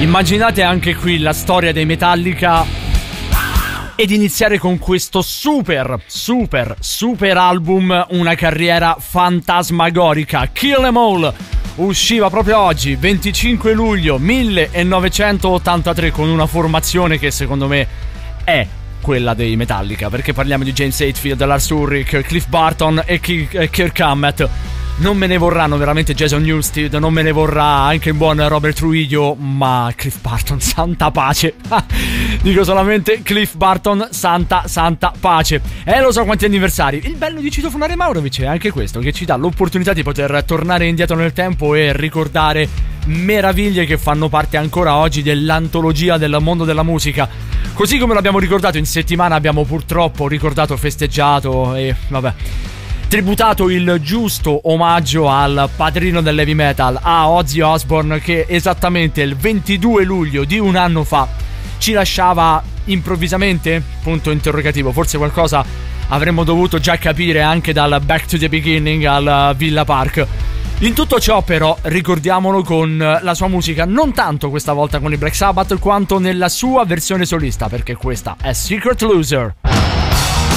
Immaginate anche qui la storia dei Metallica ed iniziare con questo super album, una carriera fantasmagorica. Kill 'Em All usciva proprio oggi, 25 luglio 1983, con una formazione che secondo me è quella dei Metallica, perché parliamo di James Hetfield, Lars Ulrich, Cliff Burton e Kirk Hammett. Non me ne vorranno veramente Jason Newsted, non me ne vorrà anche il buon Robert Trujillo, ma Cliff Burton, santa pace. Dico solamente Cliff Burton, santa pace. Lo so quanti anniversari. Il bello di citofonare Maurovic è anche questo, che ci dà l'opportunità di poter tornare indietro nel tempo e ricordare meraviglie che fanno parte ancora oggi dell'antologia del mondo della musica. Così come l'abbiamo ricordato in settimana, abbiamo purtroppo ricordato, festeggiato e tributato il giusto omaggio al padrino dell'heavy metal, a Ozzy Osbourne, che esattamente il 22 luglio di un anno fa ci lasciava improvvisamente? Punto interrogativo. Forse qualcosa avremmo dovuto già capire anche dal Back to the Beginning al Villa Park. In tutto ciò però ricordiamolo con la sua musica, non tanto questa volta con i Black Sabbath quanto nella sua versione solista, perché questa è Secret Loser.